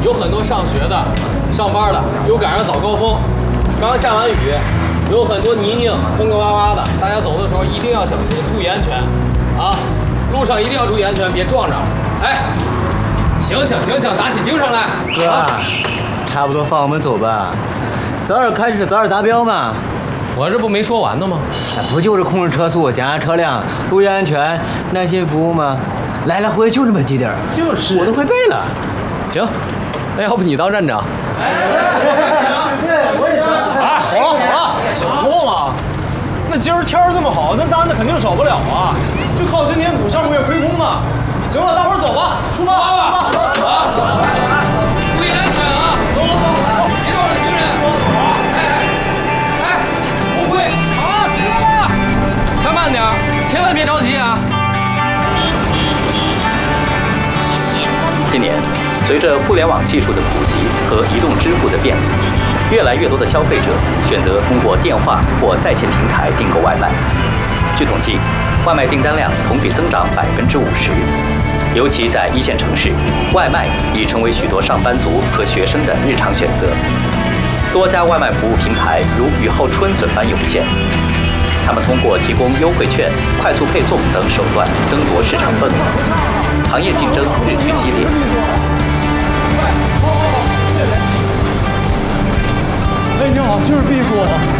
有很多上学的、上班的，又赶上早高峰，刚下完雨，有很多泥泞、坑坑洼洼的，大家走的时候一定要小心，注意安全啊！路上一定要注意安全，别撞着。哎，醒醒醒醒，打起精神来！ 哥，差不多放我们走吧，早点开始，早点达标嘛。 我这不没说完呢吗？ 不就是控制车速、检查车辆、注意安全、耐心服务吗？来来回回就这么几点，就是我都会背了。 行，那要不你当站长？ 哎，我也行。 哎，好了好了，什么嘛？ 那今儿天儿这么好，那单子肯定少不了啊，就靠今年补上个月亏空嘛。行了，大伙儿走吧，出发吧！ 注意安全啊！走走走，别撞着行人！哎，不会，好，知道了。开慢点，千万别着急啊！ 今年，随着互联网技术的普及和移动支付的便利，越来越多的消费者选择通过电话或在线平台订购外卖。据统计，外卖订单量同比增长50%，尤其在一线城市，外卖已成为许多上班族和学生的日常选择。多家外卖服务平台如雨后春笋般涌现，他们通过提供优惠券、快速配送等手段争夺市场份额，行业竞争日趋激烈。 哎，你好，就是 B 部。